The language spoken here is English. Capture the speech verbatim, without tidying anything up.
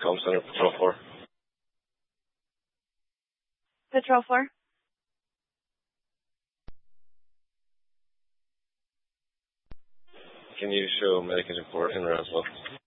Com Center, Patrol four. Patrol four. Can you show Medication four in Roswell?